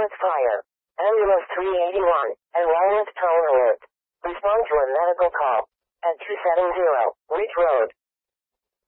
Shots fired. Ambulance 381, and wireless tone alert. Respond to a medical call. At 270, Ridge Road.